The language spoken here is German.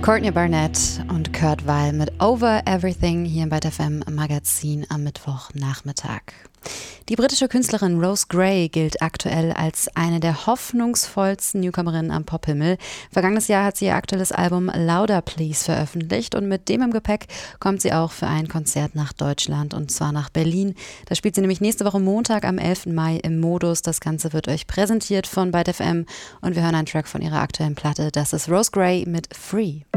Courtney Barnett und Kurt Weill mit Over Everything hier im Byte FM Magazin am Mittwochnachmittag. Die britische Künstlerin Rose Gray gilt aktuell als eine der hoffnungsvollsten Newcomerinnen am Pophimmel. Vergangenes Jahr hat sie ihr aktuelles Album Louder Please veröffentlicht und mit dem im Gepäck kommt sie auch für ein Konzert nach Deutschland und zwar nach Berlin. Da spielt sie nämlich nächste Woche Montag am 11. Mai im Modus. Das Ganze wird euch präsentiert von Byte FM und wir hören einen Track von ihrer aktuellen Platte. Das ist Rose Gray mit Free.